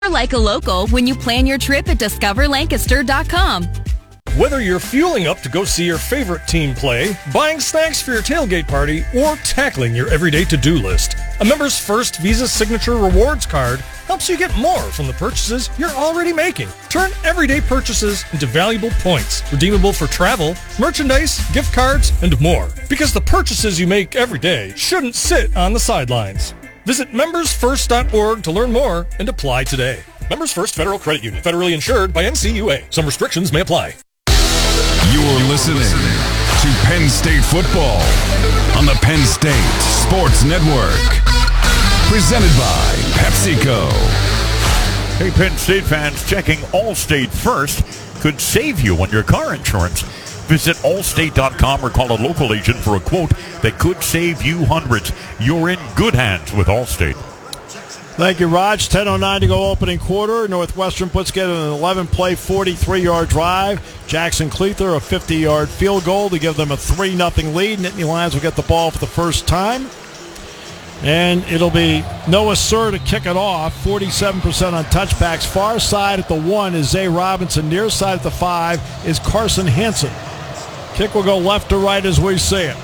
Like a local when you plan your trip at discoverlancaster.com. Whether you're fueling up to go see your favorite team play, buying snacks for your tailgate party, or tackling your everyday to-do list, a Members First Visa Signature Rewards card helps you get more from the purchases you're already making. Turn everyday purchases into valuable points, redeemable for travel, merchandise, gift cards, and more. Because the purchases you make every day shouldn't sit on the sidelines. Visit membersfirst.org to learn more and apply today. Members First Federal Credit Union. Federally insured by NCUA. Some restrictions may apply. You're listening to Penn State football on the Penn State Sports Network. Presented by PepsiCo. Hey, Penn State fans, checking Allstate first could save you on your car insurance. Visit allstate.com or call a local agent for a quote that could save you hundreds. You're in good hands with Allstate. Thank you, Raj. 10:09 to go opening quarter. Northwestern puts together an 11-play, 43-yard drive. Jackson Cleather, a 50-yard field goal to give them a 3-0 lead. Nittany Lions will get the ball for the first time. And it'll be Noah Sir to kick it off. 47% on touchbacks. Far side at the 1 is Zay Robinson. Near side at the 5 is Carson Hansen. Kick will go left to right as we see it.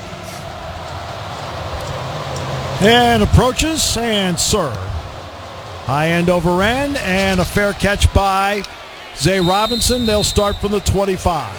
And approaches and Sir. High end over end and a fair catch by Zay Robinson. They'll start from the 25.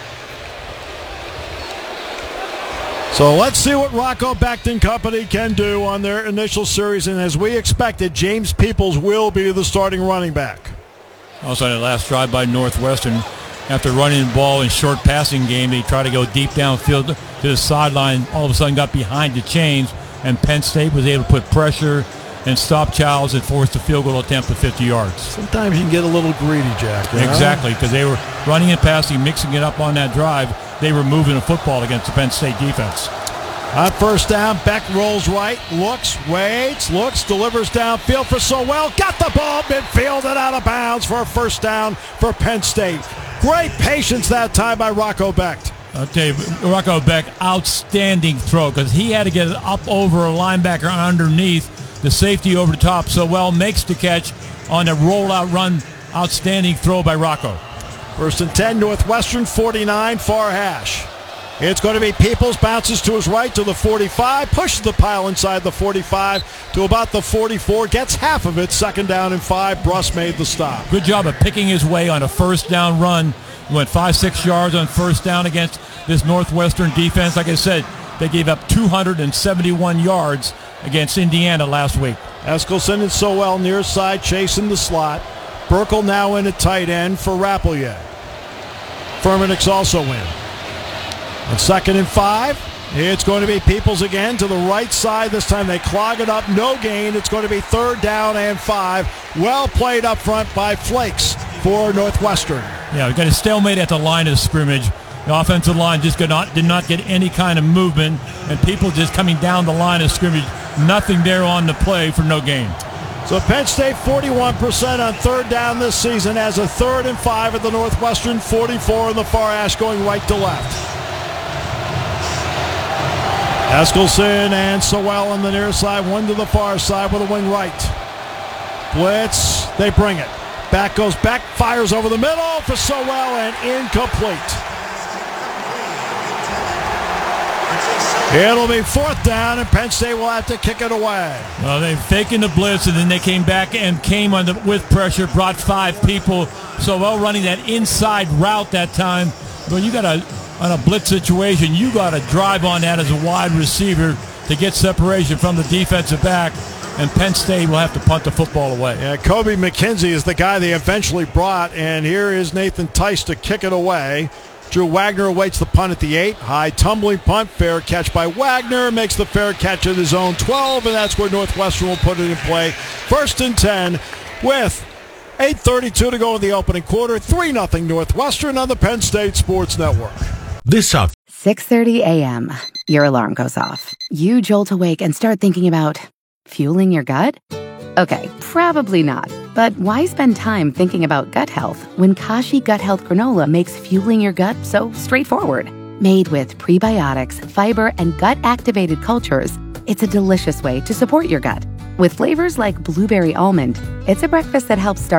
So let's see what Rocco Becht & Company can do on their initial series. And as we expected, James Peoples will be the starting running back. Also on the last drive by Northwestern, after running the ball in short passing game, they tried to go deep downfield to the sideline. All of a sudden got behind the chains, and Penn State was able to put pressure and stop Childs and force the field goal attempt of 50 yards. Sometimes you can get a little greedy, Jack. Exactly, because they were running and passing, mixing it up on that drive. They were moving the football against the Penn State defense. On first down, Becht rolls right, looks, waits, looks, delivers downfield for Sowell. Got the ball midfield and out of bounds for a first down for Penn State. Great patience that time by Rocco Becht. I'll tell you, Rocco Becht, outstanding throw because he had to get it up over a linebacker underneath. The safety over the top. Sowell makes the catch on a rollout run. Outstanding throw by Rocco. First and 10, Northwestern 49, far hash. It's going to be Peoples, bounces to his right to the 45, pushes the pile inside the 45 to about the 44, gets half of it, second down and 5. Bruss made the stop. Good job of picking his way on a first down run. He went 5-6 yards on first down against this Northwestern defense. Like I said, they gave up 271 yards against Indiana last week. Eskelson and Sowell near side chasing the slot. Burkle now in at tight end for Rappleyea. Furmanix also in. On second and 5, it's going to be Peoples again to the right side. This time they clog it up, no gain. It's going to be third down and 5. Well played up front by Flakes for Northwestern. Yeah, we got a stalemate at the line of scrimmage. The offensive line just did not get any kind of movement, and people just coming down the line of scrimmage. Nothing there on the play for no gain. So Penn State 41% on third down this season as a third and 5 at the Northwestern 44 in the far hash going right to left. Eskelson and Sowell on the near side, one to the far side with a wing right. Blitz, they bring it. Back goes Becht, fires over the middle for Sowell and incomplete. It'll be fourth down, and Penn State will have to kick it away. Well, they've taken the blitz, and then they came back and came with pressure, brought 5 people. Sowell running that inside route that time. When you got on a blitz situation, you got to drive on that as a wide receiver to get separation from the defensive back, and Penn State will have to punt the football away. Yeah, Kobe McKenzie is the guy they eventually brought, and here is Nathan Tice to kick it away. Drew Wagner awaits the punt at the 8. High tumbling punt, fair catch by Wagner, makes the fair catch at his own 12, and that's where Northwestern will put it in play. First and 10 with 8:32 to go in the opening quarter. 3-0 Northwestern on the Penn State Sports Network. This up. 6:30 a.m. Your alarm goes off. You jolt awake and start thinking about fueling your gut? Okay, probably not. But why spend time thinking about gut health when Kashi Gut Health Granola makes fueling your gut so straightforward? Made with prebiotics, fiber, and gut-activated cultures, it's a delicious way to support your gut. With flavors like blueberry almond, it's a breakfast that helps start